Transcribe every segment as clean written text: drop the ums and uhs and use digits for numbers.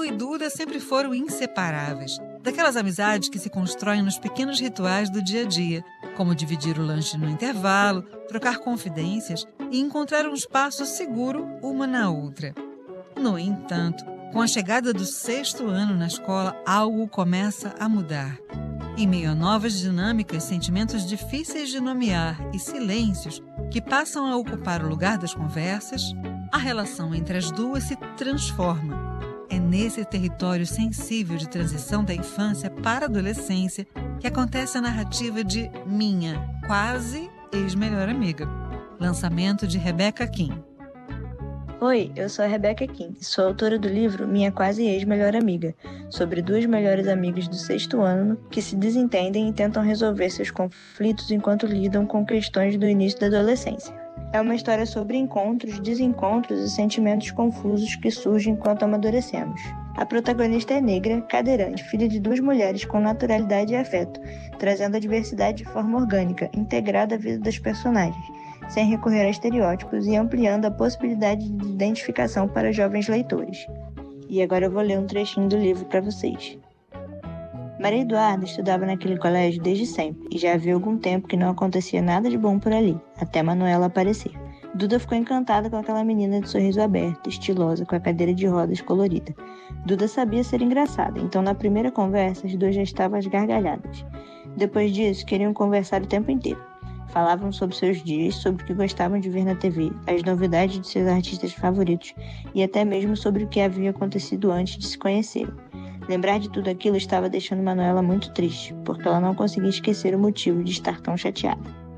Manu e Duda sempre foram inseparáveis. Daquelas amizades que se constroem nos pequenos rituais do dia a dia, como dividir o lanche no intervalo, trocar confidências e encontrar um espaço seguro uma na outra. No entanto, com a chegada do 6º ano na escola, algo começa a mudar. Em meio a novas dinâmicas, sentimentos difíceis de nomear e silêncios que passam a ocupar o lugar das conversas, a relação entre as duas se transforma. É nesse território sensível de transição da infância para a adolescência que acontece a narrativa de Minha Quase Ex-Melhor Amiga, lançamento de Rebecca Kim. Oi, eu sou a Rebecca Kim e sou autora do livro Minha Quase Ex-Melhor Amiga, sobre 2 melhores amigas do 6º ano que se desentendem e tentam resolver seus conflitos enquanto lidam com questões do início da adolescência. É uma história sobre encontros, desencontros e sentimentos confusos que surgem enquanto amadurecemos. A protagonista é negra, cadeirante, filha de 2 mulheres com naturalidade e afeto, trazendo a diversidade de forma orgânica, integrada à vida das personagens, sem recorrer a estereótipos e ampliando a possibilidade de identificação para jovens leitores. E agora eu vou ler um trechinho do livro para vocês. Maria Eduarda estudava naquele colégio desde sempre, e já havia algum tempo que não acontecia nada de bom por ali, até Manuela aparecer. Duda ficou encantada com aquela menina de sorriso aberto, estilosa, com a cadeira de rodas colorida. Duda sabia ser engraçada, então na primeira conversa as 2 já estavam às gargalhadas. Depois disso, queriam conversar o tempo inteiro. Falavam sobre seus dias, sobre o que gostavam de ver na TV, as novidades de seus artistas favoritos e até mesmo sobre o que havia acontecido antes de se conhecerem. Lembrar de tudo aquilo estava deixando Manuela muito triste, porque ela não conseguia esquecer o motivo de estar tão chateada.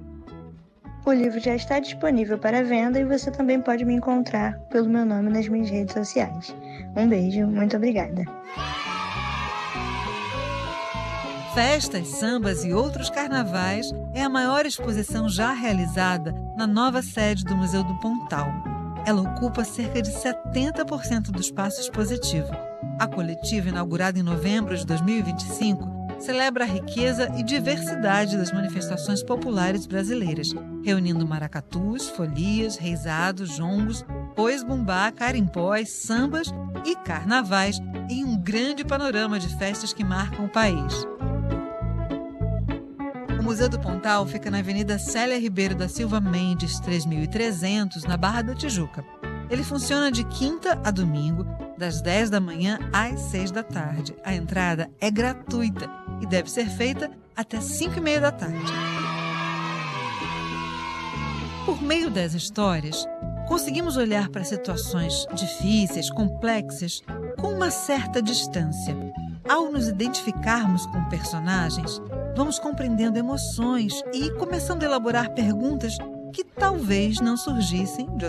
O livro já está disponível para venda e você também pode me encontrar pelo meu nome nas minhas redes sociais. Um beijo, muito obrigada. Festas, sambas e outros carnavais é a maior exposição já realizada na nova sede do Museu do Pontal. Ela ocupa cerca de 70% do espaço expositivo. A coletiva, inaugurada em novembro de 2025, celebra a riqueza e diversidade das manifestações populares brasileiras, reunindo maracatus, folias, reisados, jongos, bois-bumbá, carimbós, sambas e carnavais em um grande panorama de festas que marcam o país. O Museu do Pontal fica na Avenida Célia Ribeiro da Silva Mendes, 3300, na Barra da Tijuca. Ele funciona de quinta a domingo, das 10 da manhã às 6 da tarde. A entrada é gratuita e deve ser feita até 5h30 da tarde. Por meio das histórias, conseguimos olhar para situações difíceis, complexas, com uma certa distância. Ao nos identificarmos com personagens, vamos compreendendo emoções e começando a elaborar perguntas que talvez não surgissem de